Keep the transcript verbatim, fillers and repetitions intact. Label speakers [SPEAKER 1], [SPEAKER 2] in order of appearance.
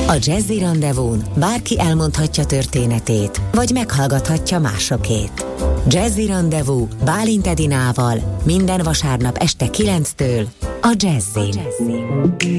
[SPEAKER 1] A Jazzy Rendezvún bárki elmondhatja történetét, vagy meghallgathatja másokét. Jazzy Rendezvú Bálint Edinával minden vasárnap este kilenctől a Jazzin.